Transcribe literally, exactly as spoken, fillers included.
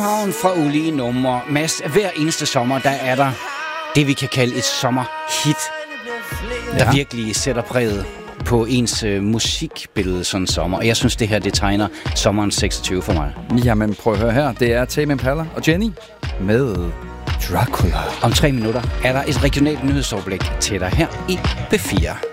Havn fra ulige numre. Mads, hver eneste sommer, der er der det, vi kan kalde et sommerhit, der ja. virkelig sætter præget på ens øh, musikbillede sådan en sommer. Og jeg synes, det her, det tegner sommeren seksogtyve for mig. Jamen, prøv at høre her. Det er Tame Impala og Jenny med Dracula. Om tre minutter er der et regionalt nyhedsoverblik til dig her i B fire.